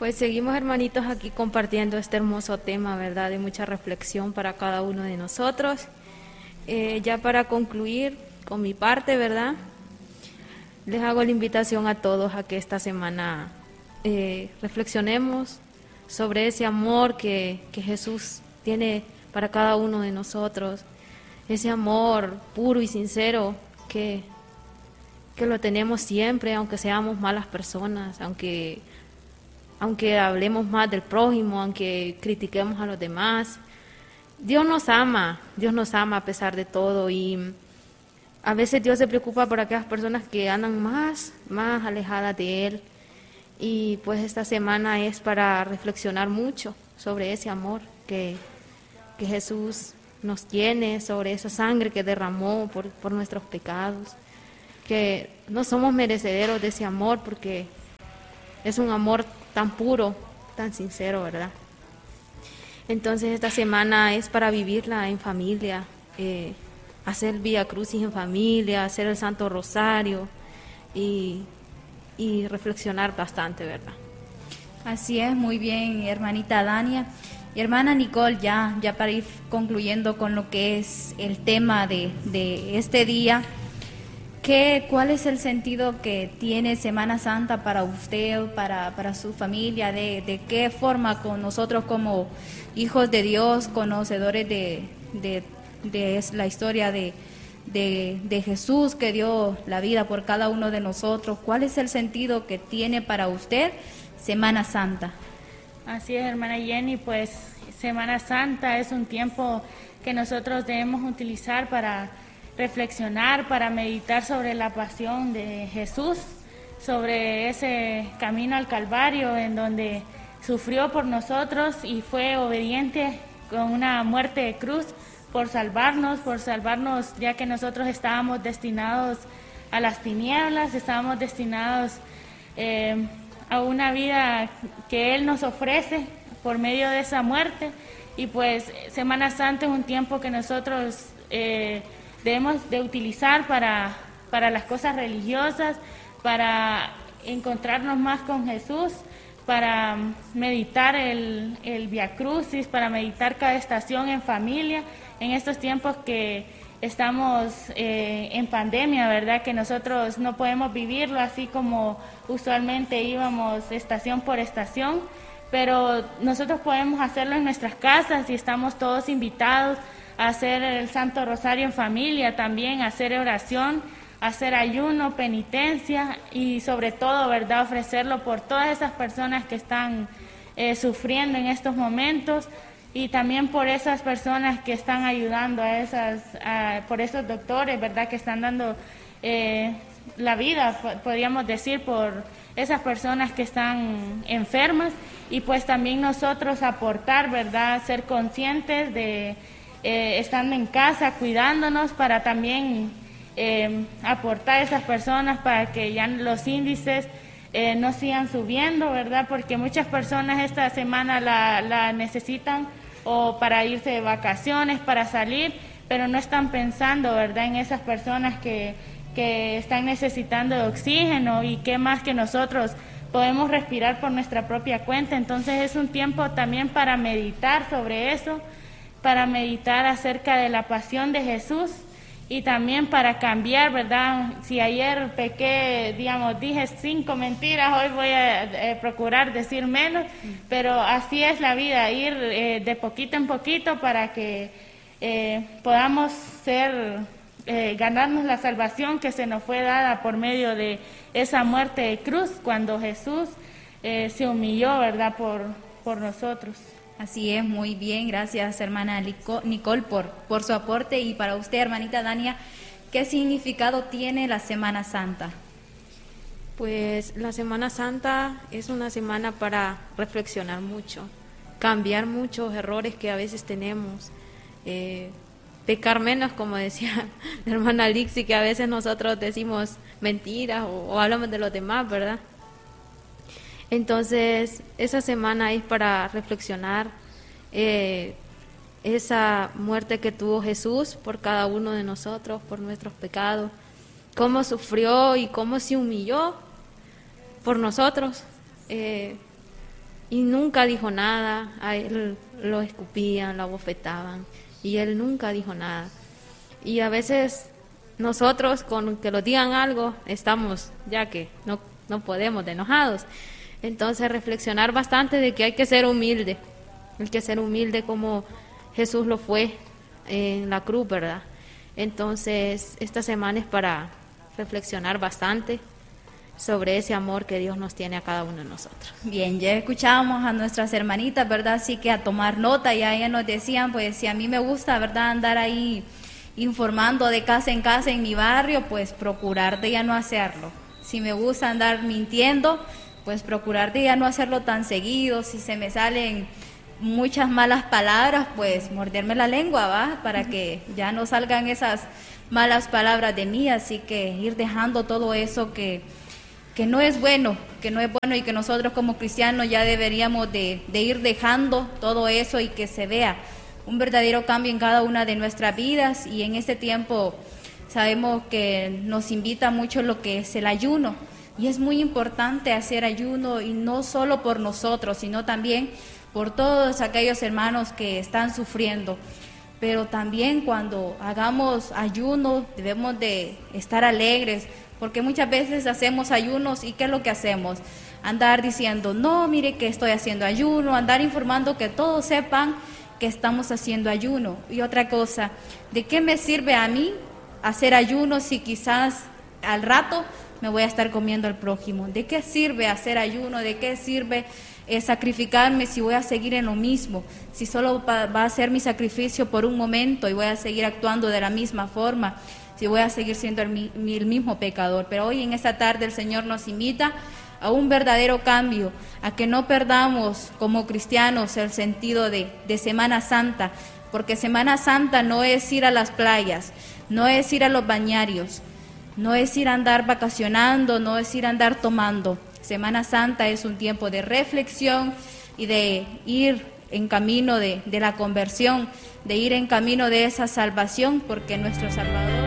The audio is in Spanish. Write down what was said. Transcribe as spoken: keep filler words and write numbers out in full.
Pues seguimos, hermanitos, aquí compartiendo este hermoso tema, ¿verdad? De mucha reflexión para cada uno de nosotros. Eh, ya para concluir con mi parte, ¿verdad? Les hago la invitación a todos a que esta semana eh, reflexionemos sobre ese amor que, que Jesús tiene para cada uno de nosotros, ese amor puro y sincero que, que lo tenemos siempre, aunque seamos malas personas, aunque, aunque hablemos más del prójimo, aunque critiquemos a los demás. Dios nos ama, Dios nos ama a pesar de todo, y a veces Dios se preocupa por aquellas personas que andan más, más alejadas de Él. Y pues esta semana es para reflexionar mucho sobre ese amor que, que Jesús nos tiene, sobre esa sangre que derramó por, por nuestros pecados, que no somos merecederos de ese amor porque es un amor tan puro, tan sincero, ¿verdad? Entonces esta semana es para vivirla en familia, eh, hacer Vía Crucis en familia, hacer el Santo Rosario y, y reflexionar bastante, ¿verdad? Así es, muy bien, hermanita Dania. Y hermana Nicole, ya, ya para ir concluyendo con lo que es el tema de, de este día, ¿qué, ¿cuál es el sentido que tiene Semana Santa para usted, para, para su familia? De, ¿De qué forma con nosotros como hijos de Dios, conocedores de, de, de la historia de, de, de Jesús que dio la vida por cada uno de nosotros? ¿Cuál es el sentido que tiene para usted Semana Santa? Así es, hermana Jenny, pues Semana Santa es un tiempo que nosotros debemos utilizar para reflexionar, para meditar sobre la pasión de Jesús, sobre ese camino al Calvario en donde sufrió por nosotros y fue obediente con una muerte de cruz por salvarnos, por salvarnos ya que nosotros estábamos destinados a las tinieblas, estábamos destinados eh, a una vida que Él nos ofrece por medio de esa muerte. Y pues Semana Santa es un tiempo que nosotros eh, debemos de utilizar para, para las cosas religiosas, para encontrarnos más con Jesús, para meditar el, el Vía Crucis, para meditar cada estación en familia, en estos tiempos que estamos eh, en pandemia, ¿verdad? Que nosotros no podemos vivirlo así como usualmente íbamos estación por estación, pero nosotros podemos hacerlo en nuestras casas y estamos todos invitados a hacer el Santo Rosario en familia también, a hacer oración, a hacer ayuno, penitencia y sobre todo, ¿verdad?, ofrecerlo por todas esas personas que están eh, sufriendo en estos momentos y también por esas personas que están ayudando a esas, a, por esos doctores, ¿verdad?, que están dando eh, la vida, podríamos decir, por esas personas que están enfermas y pues también nosotros aportar, ¿verdad?, ser conscientes de eh, estando en casa, cuidándonos para también eh, aportar a esas personas para que ya los índices eh, no sigan subiendo, ¿verdad?, porque muchas personas esta semana la, la necesitan o para irse de vacaciones, para salir, pero no están pensando, ¿verdad?, en esas personas que, que están necesitando de oxígeno y qué más que nosotros podemos respirar por nuestra propia cuenta. Entonces es un tiempo también para meditar sobre eso, para meditar acerca de la pasión de Jesús y también para cambiar, ¿verdad? Si ayer pequé, digamos, dije cinco mentiras, hoy voy a eh, procurar decir menos, pero así es la vida, ir eh, de poquito en poquito para que eh, podamos ser, eh, ganarnos la salvación que se nos fue dada por medio de esa muerte de cruz, cuando Jesús eh, se humilló, ¿verdad?, por, por nosotros. Así es, muy bien, gracias hermana Nicole por, por su aporte. Y para usted, hermanita Dania, ¿qué significado tiene la Semana Santa? Pues la Semana Santa es una semana para reflexionar mucho, cambiar muchos errores que a veces tenemos, eh, pecar menos, como decía la hermana Lixi, que a veces nosotros decimos mentiras o, o hablamos de los demás, ¿verdad? Entonces, esa semana es para reflexionar eh, esa muerte que tuvo Jesús por cada uno de nosotros, por nuestros pecados, cómo sufrió y cómo se humilló por nosotros. Eh, y nunca dijo nada. A él lo escupían, lo abofetaban y él nunca dijo nada. Y a veces nosotros con que nos digan algo estamos ya que no, no podemos de enojados. Entonces reflexionar bastante de que hay que ser humilde, hay que ser humilde como Jesús lo fue en la cruz, ¿verdad? Entonces esta semana es para reflexionar bastante sobre ese amor que Dios nos tiene a cada uno de nosotros. Bien, ya escuchábamos a nuestras hermanitas, ¿verdad? Así que a tomar nota, ya ellas nos decían, pues si a mí me gusta, ¿verdad?, andar ahí informando de casa en casa en mi barrio, pues procurar de ya no hacerlo. Si me gusta andar mintiendo, pues procurar de ya no hacerlo tan seguido. Si se me salen muchas malas palabras, pues morderme la lengua, ¿va? Para que ya no salgan esas malas palabras de mí. Así que ir dejando todo eso que que no es bueno, que no es bueno y que nosotros como cristianos ya deberíamos de, de ir dejando todo eso y que se vea un verdadero cambio en cada una de nuestras vidas. Y en este tiempo sabemos que nos invita mucho lo que es el ayuno, y es muy importante hacer ayuno, y no solo por nosotros, sino también por todos aquellos hermanos que están sufriendo. Pero también cuando hagamos ayuno debemos de estar alegres, porque muchas veces hacemos ayunos y ¿qué es lo que hacemos? Andar diciendo, no, mire que estoy haciendo ayuno, andar informando que todos sepan que estamos haciendo ayuno. Y otra cosa, ¿de qué me sirve a mí hacer ayuno si quizás al rato me voy a estar comiendo al prójimo? ¿De qué sirve hacer ayuno? ¿De qué sirve eh, sacrificarme si voy a seguir en lo mismo? Si solo va, va a ser mi sacrificio por un momento y voy a seguir actuando de la misma forma, si voy a seguir siendo el, el mismo pecador. Pero hoy en esta tarde el Señor nos invita a un verdadero cambio, a que no perdamos como cristianos el sentido de, de Semana Santa, porque Semana Santa no es ir a las playas, no es ir a los bañarios, no es ir a andar vacacionando, no es ir a andar tomando. Semana Santa es un tiempo de reflexión y de ir en camino de, de la conversión, de ir en camino de esa salvación, porque nuestro Salvador